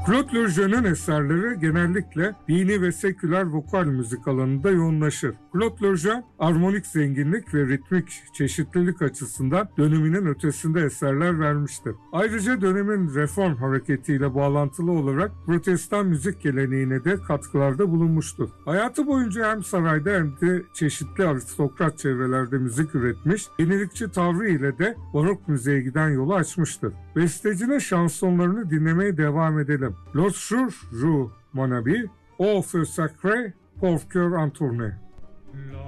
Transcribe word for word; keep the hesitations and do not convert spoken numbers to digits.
Claude Lejeun'ün eserleri genellikle dini ve seküler vokal müzik alanında yoğunlaşır. Claude Lejeun, armonik zenginlik ve ritmik çeşitlilik açısından döneminin ötesinde eserler vermiştir. Ayrıca dönemin reform hareketiyle bağlantılı olarak Protestan müzik geleneğine de katkılarda bulunmuştur. Hayatı boyunca hem sarayda hem de çeşitli aristokrat çevrelerde müzik üretmiş, yenilikçi tavrı ile de barok müziğe giden yolu açmıştır. Bestecinin şansonlarını dinlemeye devam edelim. L'autre jour, mon ami, au feu sacré, pour cœur en tournée.